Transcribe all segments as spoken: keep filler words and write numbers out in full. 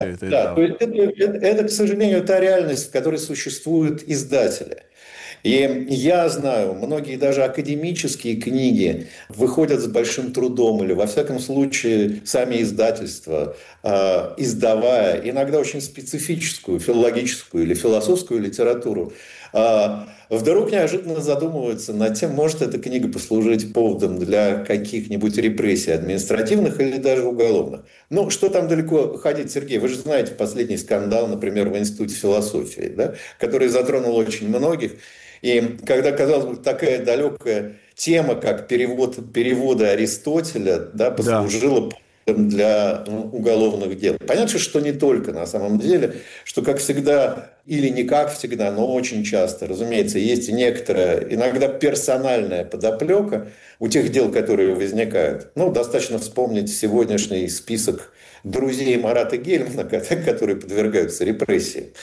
Это, Да, то да. есть это, это, это, к сожалению, та реальность, в которой существуют издатели. И я знаю, многие даже академические книги выходят с большим трудом, или, во всяком случае, сами издательства, э, издавая иногда очень специфическую филологическую или философскую литературу, э, вдруг неожиданно задумываются над тем, может эта книга послужить поводом для каких-нибудь репрессий административных или даже уголовных. Ну, что там далеко ходить, Сергей? Вы же знаете последний скандал, например, в Институте философии, да, который затронул очень многих. И когда, казалось бы, такая далекая тема, как перевод, переводы Аристотеля, да, Да. послужила для ну, уголовных дел. Понятно, что не только на самом деле, что, как всегда, или не как всегда, но очень часто, разумеется, есть и некоторая, иногда персональная подоплека у тех дел, которые возникают. Ну, достаточно вспомнить сегодняшний список друзей Марата Гельмана, которые подвергаются репрессии.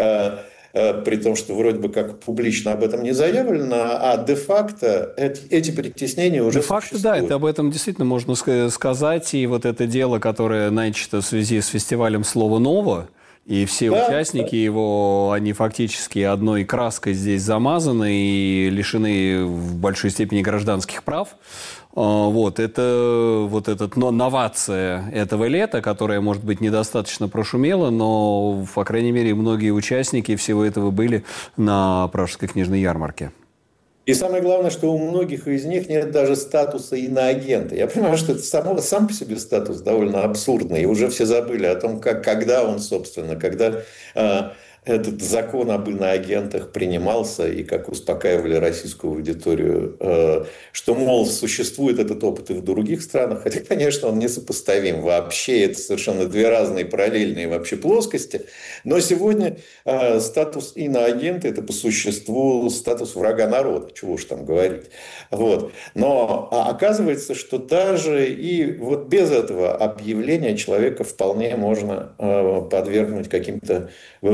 При том, что вроде бы как публично об этом не заявлено, а де-факто эти притеснения уже Де-факто, да, это существуют. об этом действительно можно сказать. И вот это дело, которое начато в связи с фестивалем «Слово ново», и все Да, участники его, они фактически одной краской здесь замазаны и лишены в большой степени гражданских прав. Вот, это вот эта новация этого лета, которая, может быть, недостаточно прошумела, но, по крайней мере, многие участники всего этого были на Пражской книжной ярмарке. И самое главное, что у многих из них нет даже статуса иноагента. Я понимаю, что это само, сам по себе статус довольно абсурдный. И уже все забыли о том, как, когда он, собственно, когда э, этот закон об иноагентах принимался и как успокаивали российскую аудиторию, э, что, мол, существует этот опыт и в других странах. Хотя, конечно, он несопоставим вообще. Это совершенно две разные параллельные вообще плоскости. Но сегодня э, статус иноагента – это по существу статус врага народа. Чего уж там говорить. Вот. Но а оказывается, что даже и вот без этого объявления человека вполне можно э, подвергнуть каким-то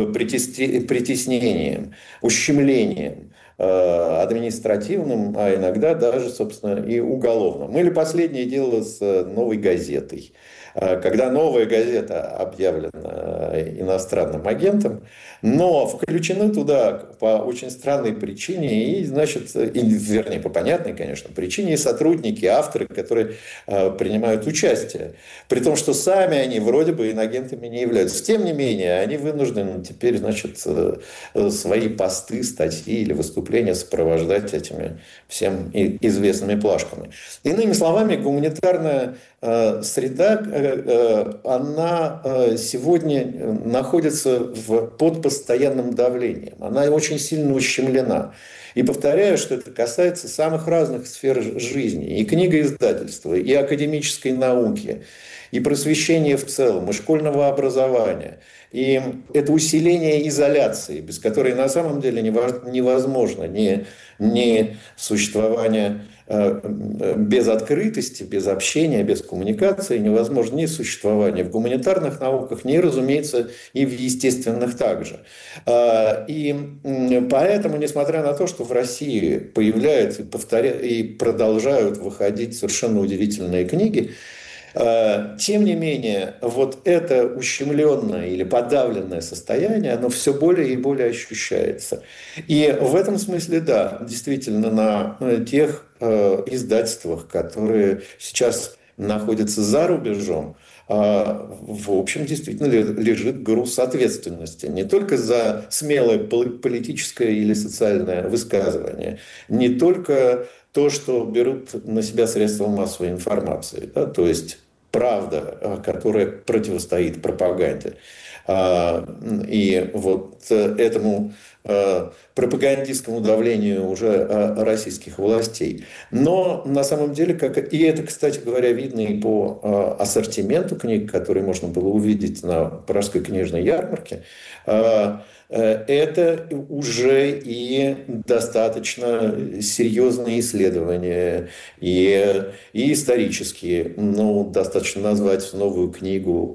притеснениям, ущемлениям э, административным, а иногда даже, собственно, и уголовным. Или последнее дело с «Новой газетой». Когда «Новая газета» объявлена иностранным агентом, но включены туда по очень странной причине, и, значит, и, вернее, по понятной, конечно, причине, и сотрудники, авторы, которые э, принимают участие. При том, что сами они вроде бы инагентами не являются. Тем не менее, они вынуждены теперь, значит, э, свои посты, статьи или выступления сопровождать этими всем известными плашками. Иными словами, гуманитарная э, среда, э, она э, сегодня находится в, под постоянным давлением. Она очень сильно ущемлена. И повторяю, что это касается самых разных сфер жизни. И книгоиздательства, и академической науки, и просвещения в целом, и школьного образования. И это усиление изоляции, без которой на самом деле невозможно ни, ни существование без открытости, без общения, без коммуникации, невозможно ни существование в гуманитарных науках, ни, разумеется, и в естественных также. И поэтому, несмотря на то, что в России появляются и, повторя... и продолжают выходить совершенно удивительные книги, тем не менее, вот это ущемленное или подавленное состояние, оно все более и более ощущается. И в этом смысле, да, действительно, на тех издательствах, которые сейчас находятся за рубежом, в общем, действительно лежит груз ответственности. Не только за смелое политическое или социальное высказывание, не только то, что берут на себя средства массовой информации, да, то есть правда, которая противостоит пропаганде. И вот этому пропагандистскому давлению уже российских властей. Но на самом деле, как и это, кстати говоря, видно и по ассортименту книг, которые можно было увидеть на Пражской книжной ярмарке, это уже и достаточно серьезные исследования, и, и исторические. Ну, достаточно назвать новую книгу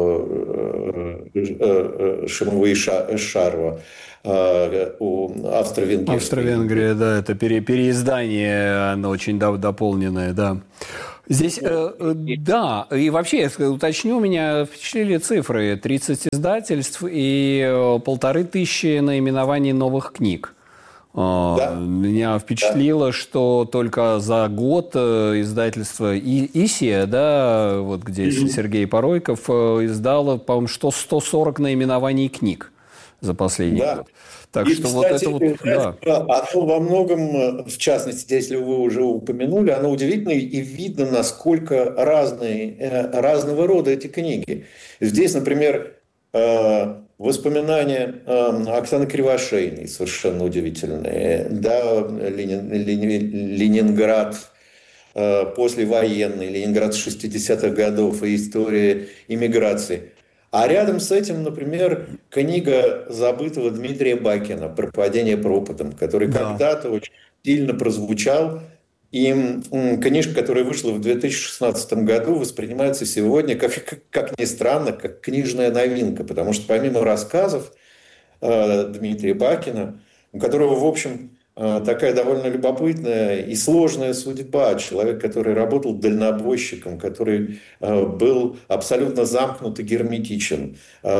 Шимова и Шарова у Австро-Венгерской. Австро-Венгрия, да, это пере, переиздание, оно очень дополненное, да. Здесь, э, да, и вообще, я уточню, меня впечатлили цифры. тридцать издательств и полторы тысячи наименований новых книг. Да. Меня впечатлило, да. что только за год издательство «Исия», да, вот где mm-hmm. Сергей Поройков, издало, по-моему, что сто сорок наименований книг за последний да. год. Так и, что кстати, вот это вот, да. Оно во многом, в частности, если вы уже упомянули, оно удивительно и видно, насколько разные, разного рода эти книги. Здесь, например, воспоминания Оксаны Кривошеиной совершенно удивительные. Да, Ленин, Ленинград послевоенный, Ленинград шестидесятых годов и история иммиграции. А рядом с этим, например, книга забытого Дмитрия Бакина «Пропадение пропадом», который да. когда-то очень сильно прозвучал. И книжка, которая вышла в две тысячи шестнадцатом году, воспринимается сегодня, как, как, как ни странно, как книжная новинка. Потому что помимо рассказов э, Дмитрия Бакина, у которого, в общем, такая довольно любопытная и сложная судьба. Человек, который работал дальнобойщиком, который был абсолютно замкнут и герметичен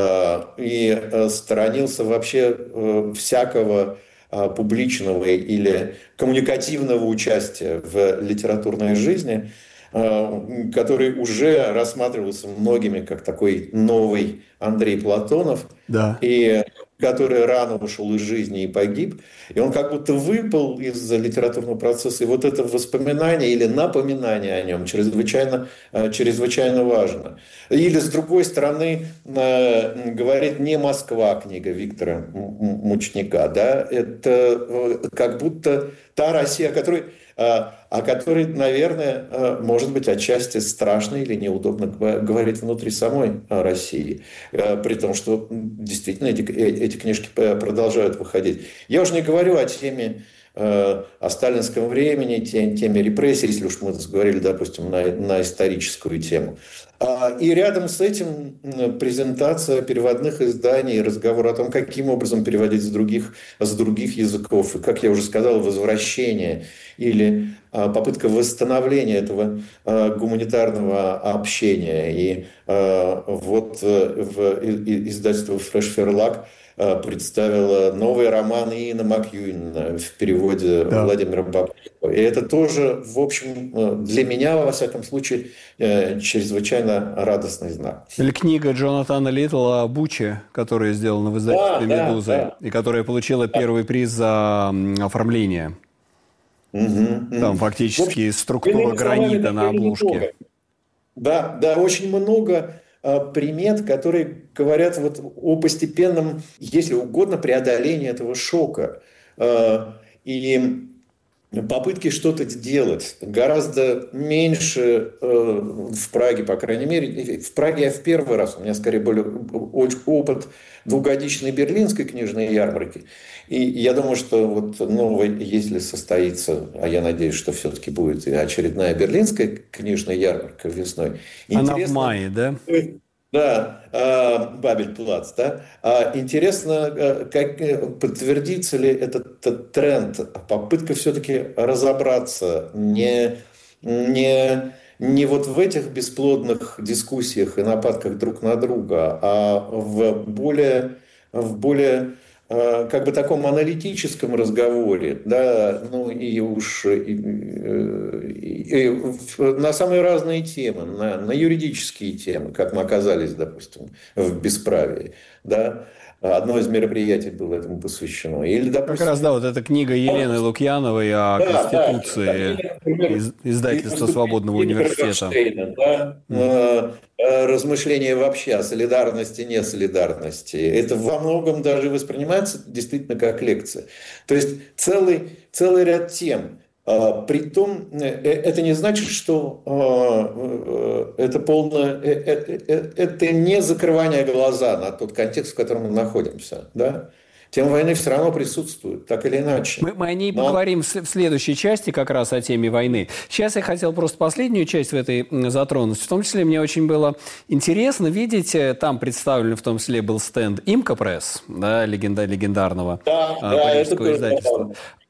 и сторонился вообще всякого публичного или коммуникативного участия в литературной жизни, который уже рассматривался многими как такой новый Андрей Платонов. Да. И который рано ушел из жизни и погиб, и он как будто выпал из литературного процесса, и вот это воспоминание или напоминание о нем чрезвычайно, чрезвычайно важно. Или, с другой стороны, говорит не «Москва» книга Виктора Мучника, да, это как будто та Россия, о которой, о которой, наверное, может быть, отчасти страшно или неудобно говорить внутри самой России, при том, что действительно эти, эти книжки продолжают выходить. Я уже не говорю о теме, о сталинском времени, теме репрессий, если уж мы говорили, допустим, на, на историческую тему. И рядом с этим презентация переводных изданий, разговор о том, каким образом переводить с других, с других языков. И, как я уже сказал, возвращение или попытка восстановления этого гуманитарного общения. И вот в издательство «Фреш Ферлаг» представила новый роман Иэна Макьюина в переводе да. Владимира Бабкова. И это тоже, в общем, для меня, во всяком случае, чрезвычайно радостный знак. Или книга Джонатана Литтла «Бучи», которая сделана в издательстве да, «Медузы», да, да. и которая получила да. первый приз за оформление. Угу, Там угу. фактически общем, структура гранита на обложке. Много. Да, да, очень много примет, которые говорят вот о постепенном, если угодно, преодолении этого шока. И попытки что-то сделать гораздо меньше в Праге, по крайней мере. В Праге я в первый раз, у меня скорее был опыт двухгодичной берлинской книжной ярмарки. И я думаю, что вот новая, если состоится, а я надеюсь, что все-таки будет очередная берлинская книжная ярмарка весной. Она в мае, да? Да, Бабель-Плац, да. Интересно, как подтвердится ли этот, этот тренд, попытка все-таки разобраться не, не, не вот в этих бесплодных дискуссиях и нападках друг на друга, а в более, в более как бы таком аналитическом разговоре, да, ну и уж и, и, и, на самые разные темы, на, на юридические темы, как мы оказались, допустим, в бесправии, да. Одно из мероприятий было этому посвящено. Или, допустим, как раз, да, вот эта книга Елены Лукьяновой о да, Конституции, да, да, из, издательства Свободного университета. Да, mm. Размышления вообще о солидарности, не солидарности. Это во многом даже воспринимается действительно как лекция. То есть целый, целый ряд тем. Притом, это не значит, что это полное, это не закрывание глаза на тот контекст, в котором мы находимся, да? Тема войны все равно присутствует, так или иначе. Мы, мы о ней Но... поговорим в следующей части как раз о теме войны. Сейчас я хотел просто последнюю часть в этой затронуть. В том числе мне очень было интересно видеть, там представлен в том числе был стенд Имка Пресс, да, легенда, легендарного да, а, парижского да, издательства.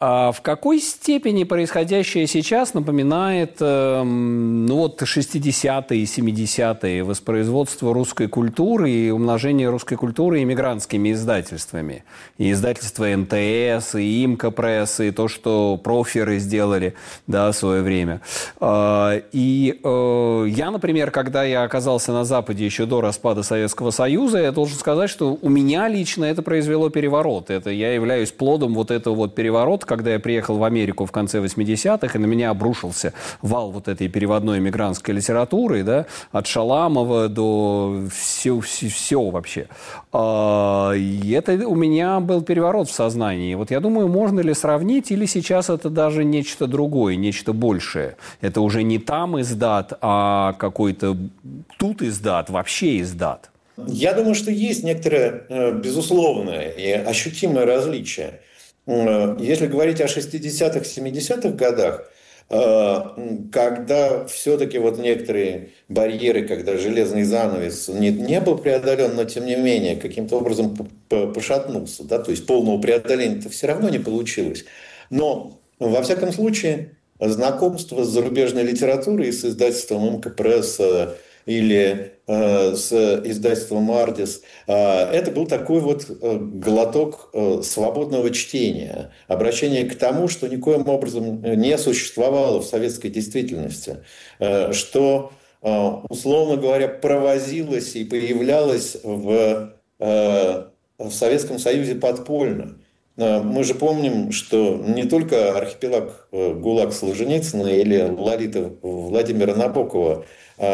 А в какой степени происходящее сейчас напоминает э, ну вот шестидесятые и семидесятые воспроизводство русской культуры и умножение русской культуры иммигрантскими издательствами? И издательство эн тэ эс, и Имка Пресс, и то, что проферы сделали, да, в свое время. Э, и э, я, например, когда я оказался на Западе еще до распада Советского Союза, я должен сказать, что у меня лично это произвело переворот. Это я являюсь плодом вот этого вот переворота, когда я приехал в Америку в конце восьмидесятых, и на меня обрушился вал вот этой переводной мигрантской литературы, да, от Шаламова до все, все, все вообще. И это у меня был переворот в сознании. Вот я думаю, можно ли сравнить, или сейчас это даже нечто другое, нечто большее. Это уже не там издат, а какой-то тут издат, вообще издат. Я думаю, что есть некоторое безусловное и ощутимое различие. Если говорить о шестидесятых, семидесятых годах, когда все-таки вот некоторые барьеры, когда железный занавес не, не был преодолен, но тем не менее каким-то образом пошатнулся, да, то есть полного преодоления-то все равно не получилось. Но, во всяком случае, знакомство с зарубежной литературой и с издательством Имка Пресс или э, с издательством Ардис, э, это был такой вот э, глоток э, свободного чтения, обращение к тому, что никоим образом не существовало в советской действительности, э, что, э, условно говоря, провозилось и появлялось в, э, в Советском Союзе подпольно. Мы же помним, что не только архипелаг ГУЛАГ Солженицына или Лолита Владимира Набокова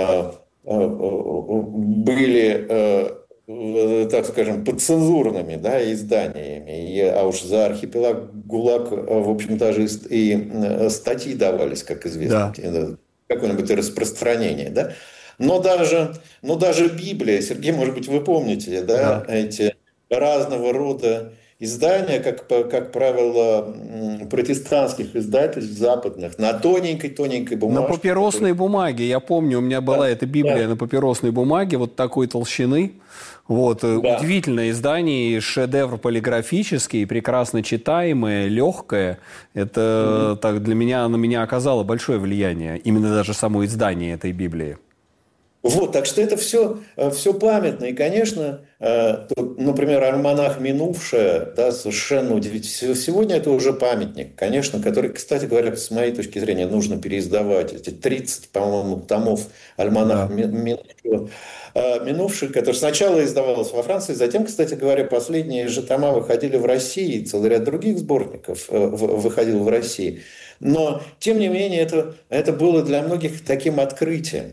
были, так скажем, подцензурными, да, изданиями, и, а уж за архипелаг ГУЛАГ, в общем, даже и статьи давались, как известно, да. Какое-нибудь распространение, да. Но даже, но даже Библия, Сергей, может быть, вы помните, да, да. эти разного рода издания, как, как правило, протестантских издательств западных, на тоненькой-тоненькой бумаге. На папиросной которая... бумаге. Я помню, у меня была да, эта Библия да. на папиросной бумаге, вот такой толщины. Вот. Да. Удивительное издание, шедевр полиграфический, прекрасно читаемое, легкое. Это mm-hmm. так, для меня, на меня оказало большое влияние. Именно даже само издание этой Библии. Вот, так что это все, все памятно. И, конечно, тут, например, альманах «Минувшее», да, совершенно удивительно. Сегодня это уже памятник, конечно, который, кстати говоря, с моей точки зрения, нужно переиздавать. Эти тридцать, по-моему, томов альманах да. «Минувшего». «Минувший», который сначала издавался во Франции, затем, кстати говоря, последние же тома выходили в России, целый ряд других сборников выходил в России. Но, тем не менее, это, это было для многих таким открытием.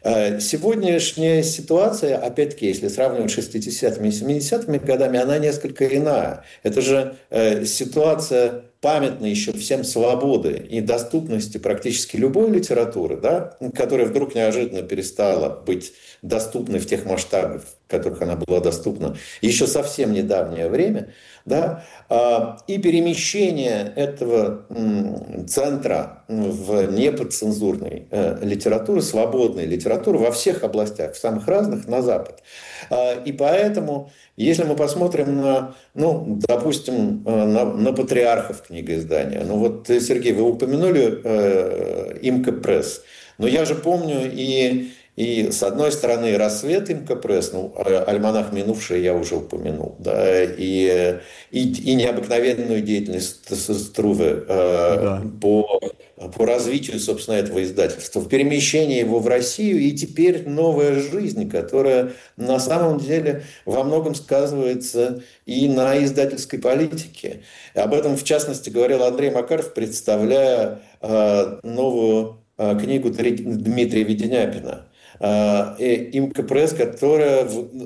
Сегодняшняя ситуация, опять-таки, если сравнивать с шестидесятыми и семидесятыми годами, она несколько иная. Это же ситуация памятна еще всем свободы и доступности практически любой литературы, да, которая вдруг неожиданно перестала быть доступной в тех масштабах, в которых она была доступна еще совсем недавнее время. Да, и перемещение этого центра в неподцензурной литературы, свободной литературы во всех областях, в самых разных, на Запад. И поэтому, если мы посмотрим на, ну, допустим, на, на патриархов книгоиздания, ну вот, Сергей, вы упомянули э, Имка Пресс, но я же помню и... И, с одной стороны, «Рассвет» Имка Пресс, ну, альманах «Минувшее» я уже упомянул, да, и, и, и необыкновенную деятельность Струве э, да. по, по развитию, собственно, этого издательства, в перемещении его в Россию, и теперь новая жизнь, которая на самом деле во многом сказывается и на издательской политике. Об этом, в частности, говорил Андрей Макаров, представляя э, новую э, книгу Дмитрия Веденяпина. Имка Пресс, которая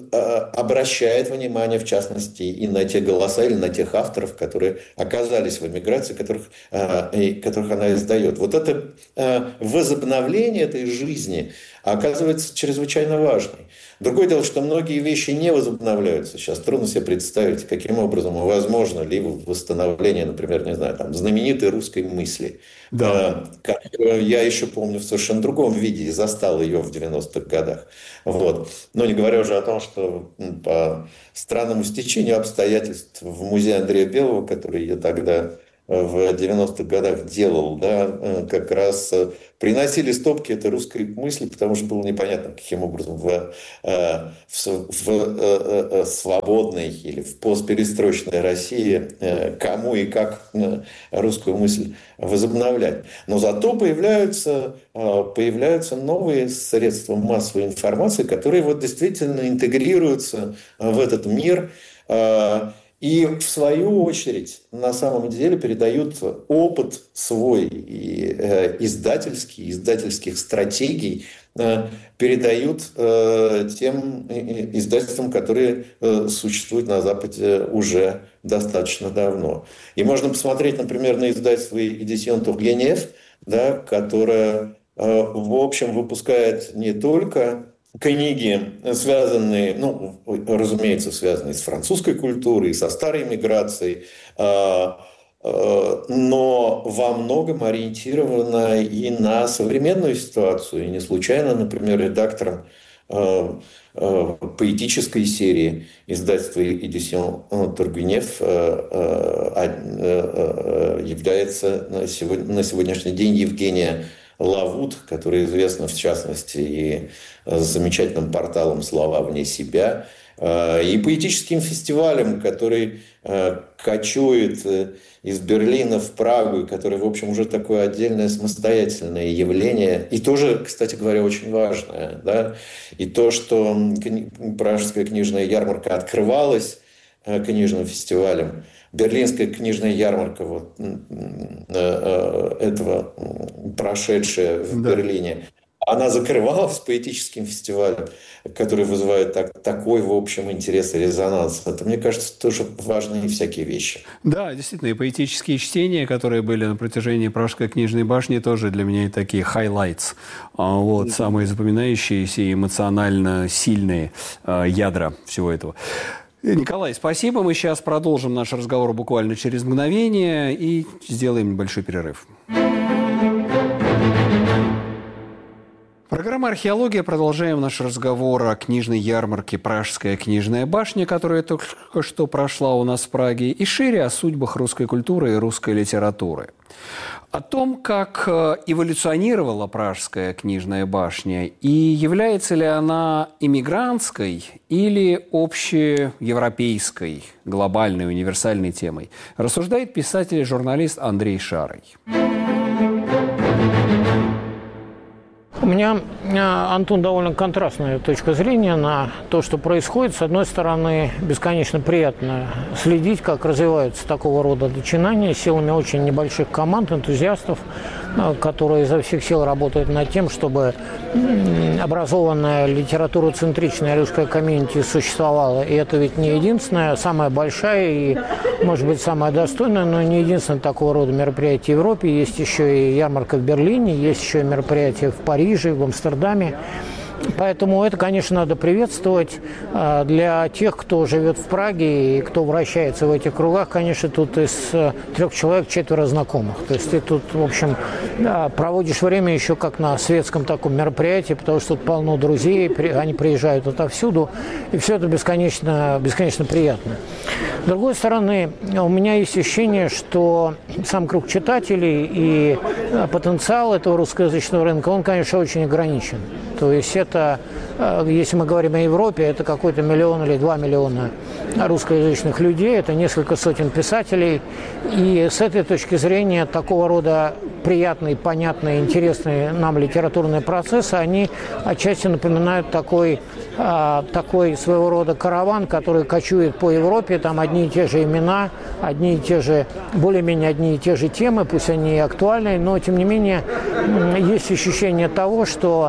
обращает внимание, в частности, и на те голоса, или на тех авторов, которые оказались в эмиграции, которых, которых она издает. Вот это возобновление этой жизни оказывается чрезвычайно важной. Другое дело, что многие вещи не возобновляются. Сейчас трудно себе представить, каким образом, возможно ли восстановление, например, не знаю, там, знаменитой русской мысли. Да. Которую я еще помню в совершенно другом виде и застал ее в девяностых годах. Вот. Но не говоря уже о том, что по странному стечению обстоятельств в музее Андрея Белого, который я тогда в девяностых годах делал, да, как раз приносили стопки этой русской мысли, потому что было непонятно, каким образом в, в, в свободной или в постперестроечной России кому и как русскую мысль возобновлять. Но зато появляются, появляются новые средства массовой информации, которые вот действительно интегрируются в этот мир и, в свою очередь, на самом деле передают опыт свой и э, издательский, издательских стратегий, э, передают э, тем издательствам, которые э, существуют на Западе уже достаточно давно. И можно посмотреть, например, на издательство Éditions Turgenev, да, которое, э, в общем, выпускает не только книги, связанные, ну, разумеется, связанные с французской культурой, со старой миграцией, но во многом ориентирована и на современную ситуацию. И не случайно, например, редактором поэтической серии издательства Éditions Turgenev является на сегодняшний день Евгения Лавут, которая известна, в частности, и замечательным порталом «Слова вне себя», и поэтическим фестивалем, который кочует из Берлина в Прагу, и который, в общем, уже такое отдельное самостоятельное явление, и тоже, кстати говоря, очень важное. Да? И то, что Пражская книжная ярмарка открывалась книжным фестивалем, Берлинская книжная ярмарка вот, этого прошедшая в да. Берлине, она закрывалась поэтическим фестивалем, который вызывает так, такой, в общем, интерес и резонанс. Это, мне кажется, тоже важные всякие вещи. Да, действительно, и поэтические чтения, которые были на протяжении Пражской книжной башни, тоже для меня такие highlights. Вот, самые запоминающиеся и эмоционально сильные ядра всего этого. Николай, спасибо. Мы сейчас продолжим наш разговор буквально через мгновение и сделаем небольшой перерыв. Программа «Археология». Продолжаем наш разговор о книжной ярмарке «Пражская книжная башня», которая только что прошла у нас в Праге, и шире о судьбах русской культуры и русской литературы. О том, как эволюционировала Пражская книжная башня и является ли она иммигрантской или общеевропейской, глобальной, универсальной темой, рассуждает писатель и журналист Андрей Шарый. У меня, Антон, довольно контрастная точка зрения на то, что происходит. С одной стороны, бесконечно приятно следить, как развиваются такого рода начинания силами очень небольших команд, энтузиастов, которые изо всех сил работают над тем, чтобы образованная литературоцентричная русская комьюнити существовала. И это ведь не единственная, самая большая и, может быть, самая достойная, но не единственное такого рода мероприятие в Европе. Есть еще и ярмарка в Берлине, есть еще и мероприятия в Париже, в Амстердаме. Поэтому это, конечно, надо приветствовать. Для тех, кто живет в Праге и кто вращается в этих кругах, конечно, тут из трех человек четверо знакомых. То есть ты тут, в общем, проводишь время еще как на светском таком мероприятии, потому что тут полно друзей, они приезжают отовсюду, и все это бесконечно, бесконечно приятно. С другой стороны, у меня есть ощущение, что сам круг читателей и потенциал этого русскоязычного рынка, он, конечно, очень ограничен. То есть это, если мы говорим о Европе, это какой-то миллион или два миллиона русскоязычных людей, это несколько сотен писателей. И с этой точки зрения такого рода приятные, понятные, интересные нам литературные процессы, они отчасти напоминают такой, такой своего рода караван, который кочует по Европе, там одни и те же имена, одни и те же, более-менее одни и те же темы, пусть они и актуальны, но тем не менее есть ощущение того, что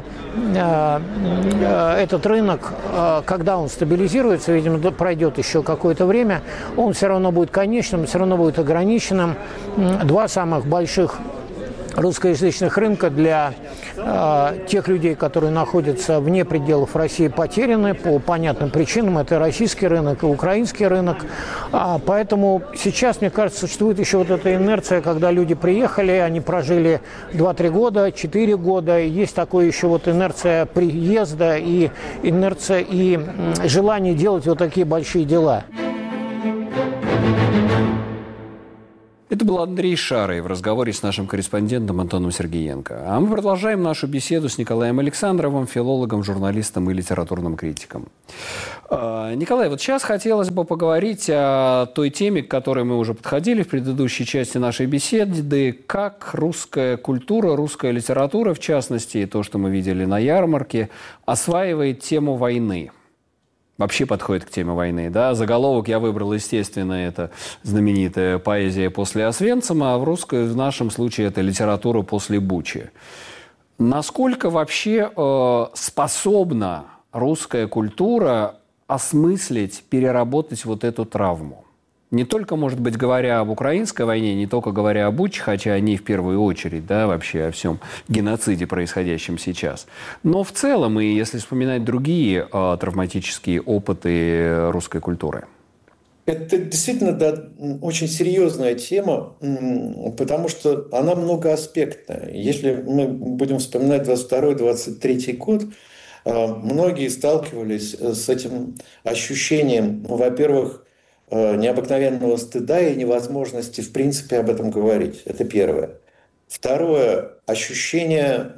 этот рынок, когда он стабилизируется, видимо, пройдет еще какое-то время, он все равно будет конечным, все равно будет ограниченным. Два самых больших русскоязычных рынка для э, тех людей, которые находятся вне пределов России, потеряны по понятным причинам. Это российский рынок и украинский рынок. А, поэтому сейчас, мне кажется, существует еще вот эта инерция, когда люди приехали, они прожили два-три года, четыре года. Есть такое еще вот инерция приезда и инерция и желание делать вот такие большие дела. Это был Андрей Шарый в разговоре с нашим корреспондентом Антоном Сергеенко. А мы продолжаем нашу беседу с Николаем Александровым, филологом, журналистом и литературным критиком. Николай, вот сейчас хотелось бы поговорить о той теме, к которой мы уже подходили в предыдущей части нашей беседы, как русская культура, русская литература, в частности, то, что мы видели на ярмарке, осваивает тему войны. Вообще подходит к теме войны. Да? Заголовок я выбрал, естественно, это знаменитая поэзия после Освенцима, а в русской, в нашем случае, это литература после Бучи. Насколько вообще э, способна русская культура осмыслить, переработать вот эту травму? Не только, может быть, говоря об украинской войне, не только говоря о Буче, хотя они в первую очередь, да, вообще о всем геноциде, происходящем сейчас. Но в целом, и если вспоминать другие э, травматические опыты русской культуры. Это действительно, да, очень серьезная тема, потому что она многоаспектная. Если мы будем вспоминать двадцать второй — двадцать третий год, многие сталкивались с этим ощущением, во-первых, необыкновенного стыда и невозможности в принципе об этом говорить. Это первое. Второе – ощущение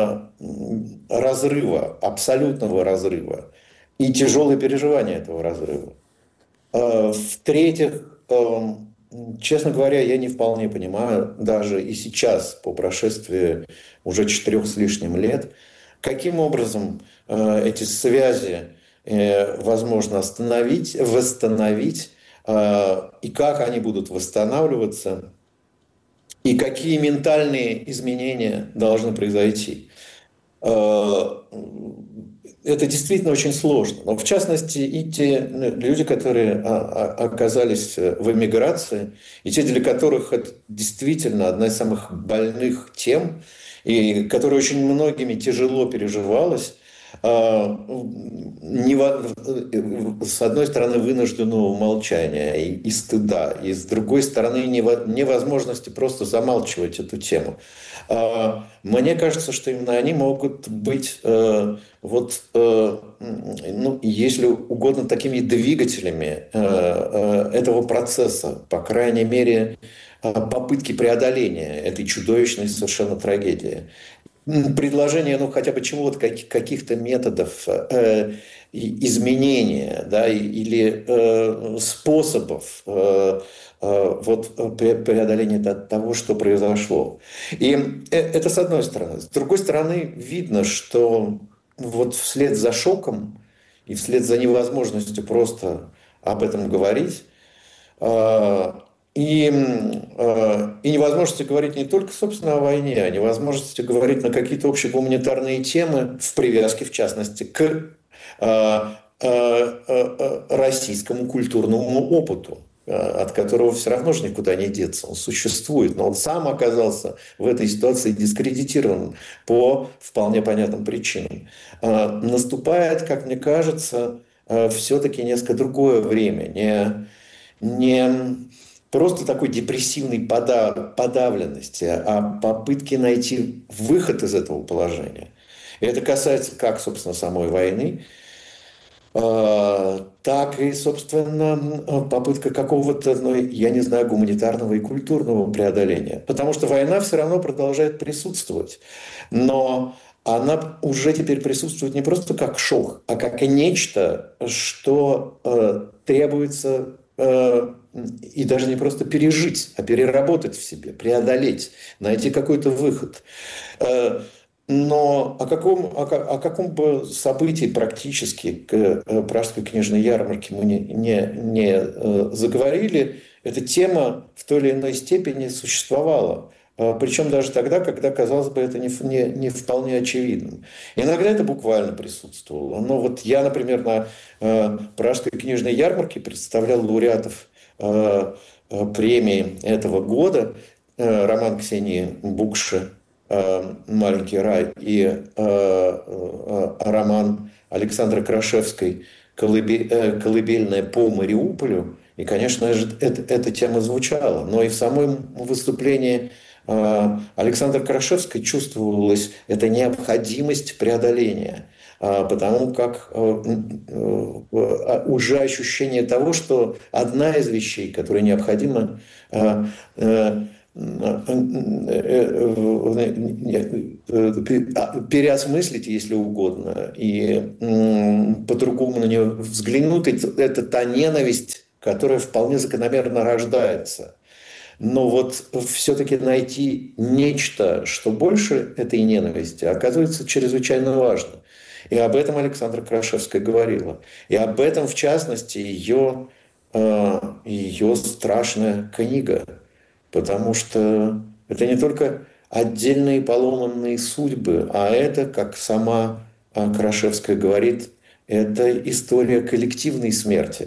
разрыва, абсолютного разрыва и тяжелое переживание этого разрыва. В-третьих, честно говоря, я не вполне понимаю, даже и сейчас, по прошествии уже четырех с лишним лет, каким образом эти связи возможно остановить, восстановить, и как они будут восстанавливаться, и какие ментальные изменения должны произойти. Это действительно очень сложно. Но в частности, и те люди, которые оказались в эмиграции, и те, для которых это действительно одна из самых больных тем, и которая очень многими тяжело переживалась, с одной стороны, вынужденного молчания и, и стыда, и с другой стороны, невозможности просто замалчивать эту тему. Мне кажется, что именно они могут быть, вот, ну, если угодно, такими двигателями этого процесса, по крайней мере, попытки преодоления этой чудовищной совершенно трагедии. Предложение, ну, хотя бы чего-то, каких-то методов э, изменения, да, или э, способов э, э, вот, преодоления того, что произошло. И это с одной стороны. С другой стороны, видно, что вот вслед за шоком и вслед за невозможностью просто об этом говорить, э, И, и невозможности говорить не только, собственно, о войне, а невозможности говорить на какие-то общие гуманитарные темы в привязке, в частности, к э, э, э, российскому культурному опыту, от которого все равно же никуда не деться. Он существует, но он сам оказался в этой ситуации дискредитирован по вполне понятным причинам. Э, наступает, как мне кажется, э, все-таки несколько другое время, не... не просто такой депрессивной подавленности, а попытки найти выход из этого положения. И это касается как, собственно, самой войны, так и, собственно, попытка какого-то, ну, я не знаю, гуманитарного и культурного преодоления. Потому что война все равно продолжает присутствовать. Но она уже теперь присутствует не просто как шок, а как нечто, что требуется и даже не просто пережить, а переработать в себе, преодолеть, найти какой-то выход. Но о каком, о, о каком бы событии практически к Пражской книжной ярмарке мы не, не, не заговорили, эта тема в той или иной степени существовала. Причем даже тогда, когда, казалось бы, это не, не, не вполне очевидным. Иногда это буквально присутствовало. Но вот я, например, на э, Пражской книжной ярмарке представлял лауреатов э, э, премии этого года. Э, роман Ксении Букши э, «Маленький рай» и э, э, роман Александры Крашевской «Колыбельная по Мариуполю». И, конечно, эта, эта тема звучала. Но и в самом выступлении Александры Крашевской чувствовалась эта необходимость преодоления. потому как уже ощущение того, что одна из вещей, которую необходимо переосмыслить, если угодно, и по-другому на нее взглянуть, это та ненависть, которая вполне закономерно рождается. Но вот все-таки найти нечто, что больше этой ненависти, оказывается чрезвычайно важно. И об этом Александра Крашевская говорила. И об этом, в частности, ее, ее страшная книга. Потому что это не только отдельные поломанные судьбы, а это, как сама Крашевская говорит, это история коллективной смерти.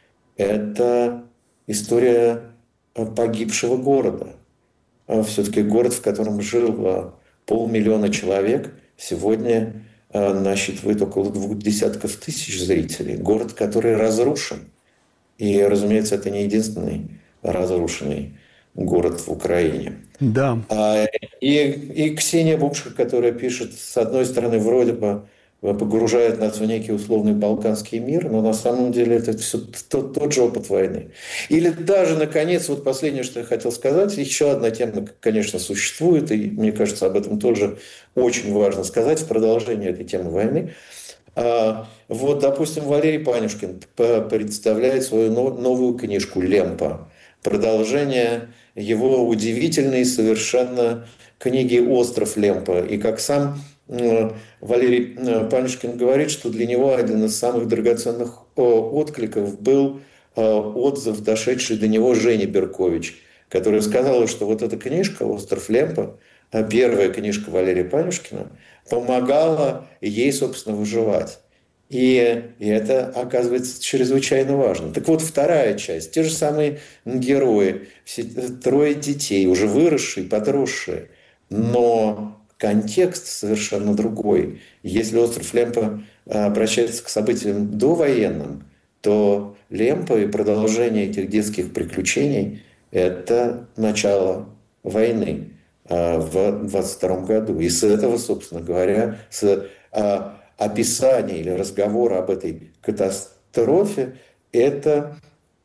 Это история погибшего города. Все-таки город, в котором жило полмиллиона человек, сегодня насчитывает около двух десятков тысяч зрителей. Город, который разрушен. И, разумеется, это не единственный разрушенный город в Украине. Да. И, и Ксения Бубшко, которая пишет, с одной стороны, вроде бы погружает нас в некий условный балканский мир, но на самом деле это все тот, тот же опыт войны. Или даже, наконец, вот последнее, что я хотел сказать, еще одна тема, конечно, существует, и мне кажется, об этом тоже очень важно сказать в продолжении этой темы войны. Вот, допустим, Валерий Панюшкин представляет свою новую книжку «Лемпа». Продолжение его удивительной совершенно книги «Остров Лемпа». И как сам Валерий Панюшкин говорит, что для него один из самых драгоценных откликов был отзыв, дошедший до него Жени Беркович, которая сказала, что вот эта книжка «Остров Лемпа», первая книжка Валерия Панюшкина, помогала ей, собственно, выживать. И, и это, оказывается, чрезвычайно важно. Так вот, вторая часть. Те же самые герои, все трое детей, уже выросшие, подросшие. Но контекст совершенно другой. Если «Остров Лемпа» обращается к событиям довоенным, то «Лемпа» и продолжение этих детских приключений – это начало войны в двадцать втором году. И с этого, собственно говоря, с описания или разговора об этой катастрофе, это,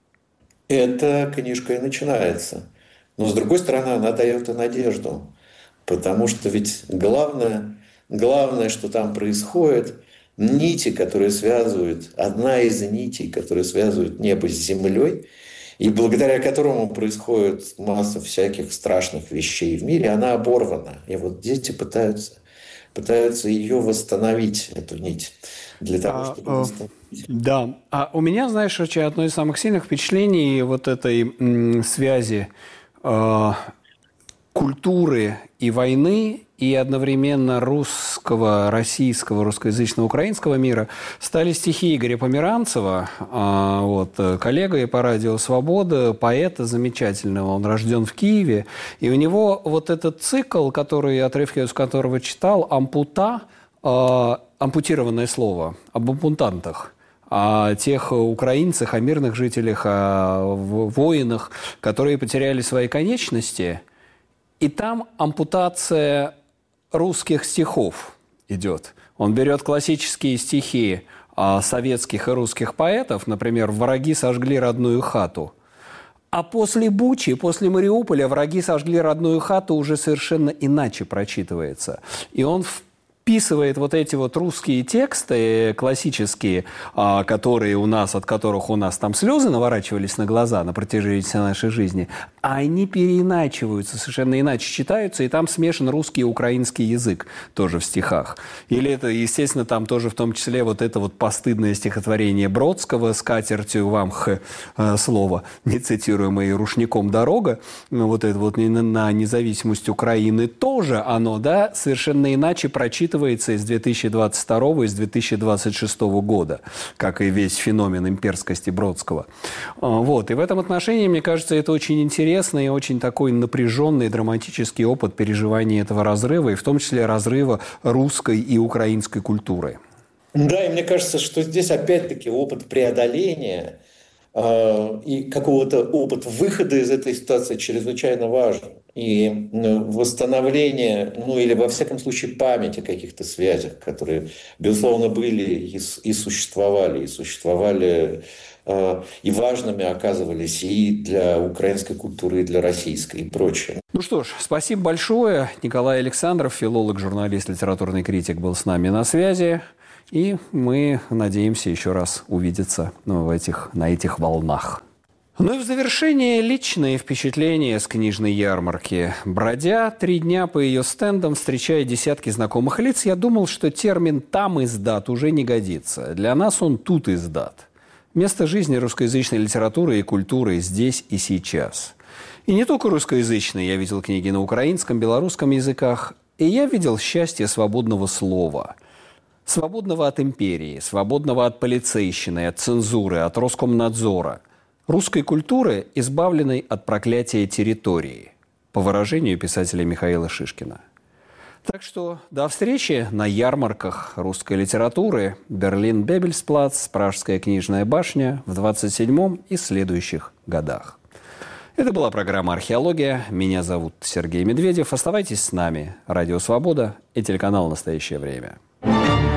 эта книжка и начинается. Но, с другой стороны, она дает и надежду. Потому что ведь главное, главное, что там происходит, нити, которые связывают, одна из нитей, которые связывают небо с землей, и благодаря которому происходит масса всяких страшных вещей в мире, она оборвана. И вот дети пытаются, пытаются ее восстановить, эту нить, для того, чтобы а, восстановить. Да. А у меня, знаешь, одно из самых сильных впечатлений вот этой м, связи э, культуры и войны, и одновременно русского, российского, русскоязычного, украинского мира стали стихи Игоря Померанцева, вот, коллега по радио «Свобода», поэта замечательного, он рожден в Киеве, и у него вот этот цикл, который, отрывки из которого читал, «Ампута», ампутированное слово, об ампутантах, о тех украинцах, о мирных жителях, о воинах, которые потеряли свои конечности. И там ампутация русских стихов идет. Он берет классические стихи а, советских и русских поэтов, например, «Враги сожгли родную хату». А после Бучи, после Мариуполя «Враги сожгли родную хату» уже совершенно иначе прочитывается. И он вписывает вот эти вот русские тексты классические, а, которые у нас, от которых у нас там слезы наворачивались на глаза на протяжении всей нашей жизни, а они переиначиваются, совершенно иначе читаются, и там смешан русский и украинский язык тоже в стихах. Или это, естественно, там тоже в том числе вот это вот постыдное стихотворение Бродского «С катертью вам х э, слово», нецитируемое «Рушником дорога», вот это вот на независимость Украины тоже оно, да, совершенно иначе прочитывается из две тысячи двадцать второго, из две тысячи двадцать шестого года, как и весь феномен имперскости Бродского. Вот. И в этом отношении, мне кажется, это очень интересный и очень такой напряженный драматический опыт переживания этого разрыва, и в том числе разрыва русской и украинской культуры. Да, и мне кажется, что здесь опять-таки опыт преодоления и какого-то опыта выхода из этой ситуации чрезвычайно важен. И восстановление, ну или во всяком случае память о каких-то связях, которые, безусловно, были и, и существовали, и существовали, и важными оказывались и для украинской культуры, и для российской, и прочее. Ну что ж, спасибо большое. Николай Александров, филолог, журналист, литературный критик, был с нами на связи. И мы надеемся еще раз увидеться ну, в этих, на этих волнах. Ну и в завершение личные впечатления с книжной ярмарки. Бродя три дня по ее стендам, встречая десятки знакомых лиц, я думал, что термин «там издат» уже не годится. Для нас он «тут издат». Место жизни русскоязычной литературы и культуры здесь и сейчас. И не только русскоязычной. Я видел книги на украинском, белорусском языках. И я видел счастье свободного слова – свободного от империи, свободного от полицейщины, от цензуры, от Роскомнадзора. Русской культуры, избавленной от проклятия территории, по выражению писателя Михаила Шишкина. Так что до встречи на ярмарках русской литературы. Берлин-Бебельсплац, Пражская книжная башня в двадцать седьмом и следующих годах. Это была программа «Археология». Меня зовут Сергей Медведев. Оставайтесь с нами. Радио «Свобода» и телеканал «Настоящее время».